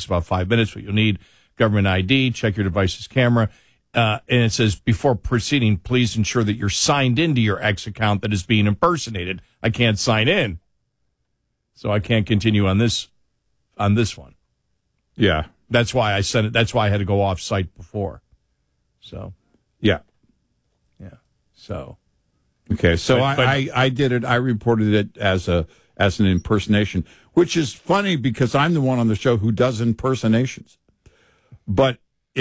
about 5 minutes. What you'll need, government ID, check your device's camera. And it says, before proceeding, please ensure that you're signed into your X account that is being impersonated. I can't sign in, so I can't continue on this one. Yeah. That's why I sent it. That's why I had to go off site before. So, yeah. So, okay. So I did it. I reported it as an impersonation, which is funny because I'm the one on the show who does impersonations. But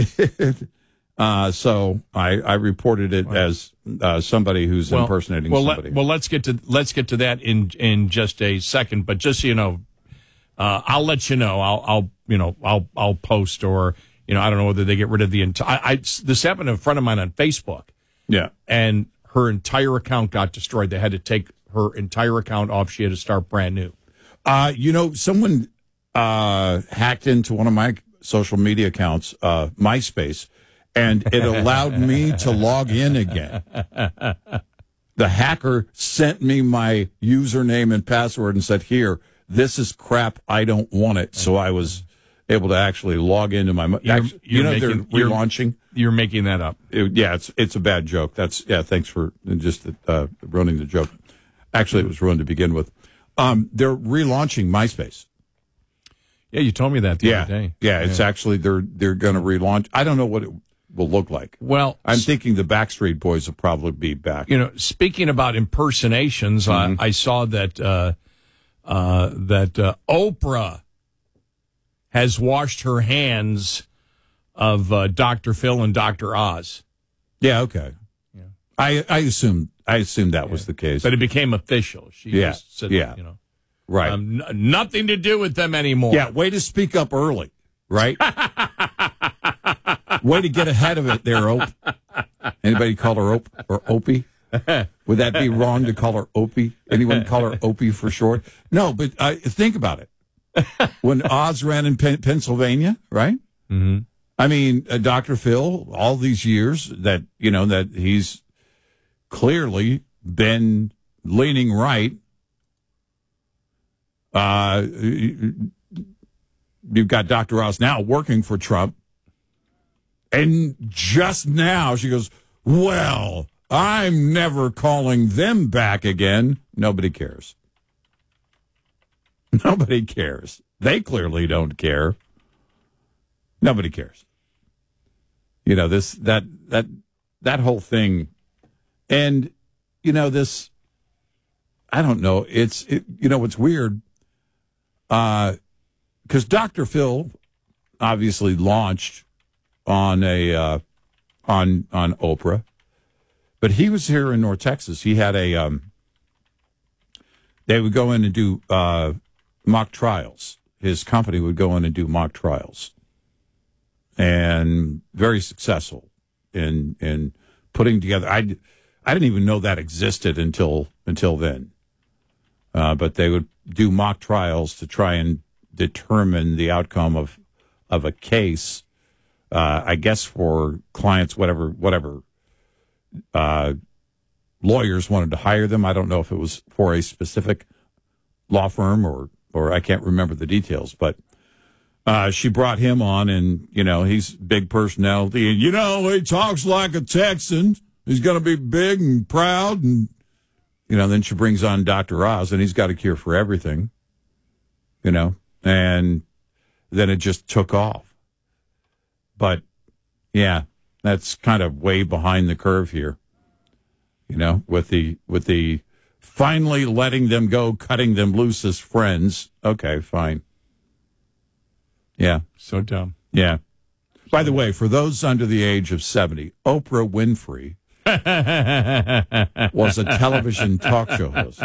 so I reported it as somebody who's impersonating somebody. Let's get to that in just a second. But just so you know, I'll let you know. I'll post, or I don't know whether they get rid of the entire. This happened to a friend of mine on Facebook. Yeah, and her entire account got destroyed. They had to take her entire account off. She had to start brand new. Someone hacked into one of my social media accounts, MySpace, and it allowed me to log in again. The hacker sent me my username and password and said, "Here, this is crap. I don't want it." So I was able to actually log into my. They're relaunching. You're making that up. It's a bad joke. Thanks for just ruining the joke. Actually, it was ruined to begin with. They're relaunching MySpace. Yeah, you told me that the other day. Yeah, it's actually they're going to relaunch. I don't know what it will look like. Well, I'm thinking the Backstreet Boys will probably be back. Speaking about impersonations, I saw that Oprah has washed her hands of Dr. Phil and Dr. Oz. Yeah, okay. Yeah. I assumed that was the case. But it became official. She just said, right. Nothing to do with them anymore. Yeah, way to speak up early, right? Way to get ahead of it there, Ope. Anybody call her Ope or Opie? Would that be wrong to call her Opie? Anyone call her Opie for short? No, but think about it. When Oz ran in Pennsylvania, right? Mm-hmm. I mean, Dr. Phil, all these years that he's clearly been leaning right. You've got Dr. Oz now working for Trump. And just now she goes, well, I'm never calling them back again. Nobody cares. Nobody cares. They clearly don't care. Nobody cares. That whole thing. And, this, I don't know. It's weird. Because Dr. Phil obviously launched on on Oprah, but he was here in North Texas. He had they would go in and do mock trials. His company would go in and do mock trials, and very successful in putting together. I didn't even know that existed until then. But they would do mock trials to try and determine the outcome of a case. I guess for clients, whatever lawyers wanted to hire them. I don't know if it was for a specific law firm or I can't remember the details, but she brought him on, and he's big personality, and he talks like a Texan. He's going to be big and proud, and then she brings on Dr. Oz, and he's got a cure for everything, and then it just took off. But yeah, that's kind of way behind the curve here, with the finally letting them go, cutting them loose as friends. Okay, fine. Yeah. So dumb. Yeah. By the way, for those under the age of 70, Oprah Winfrey was a television talk show host.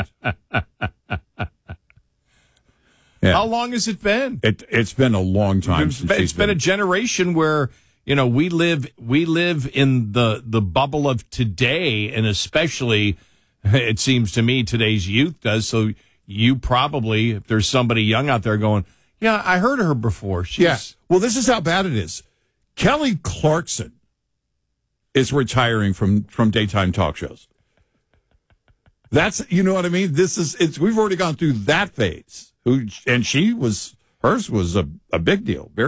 Yeah. How long has it been? It's been a long time. It's been a generation where we live in the bubble of today, and especially it seems to me today's youth does. So you probably, if there's somebody young out there going, yeah, I heard of her before. Well, this is how bad it is. Kelly Clarkson is retiring from daytime talk shows. That's, what I mean? We've already gone through that phase. Hers was a big deal. Very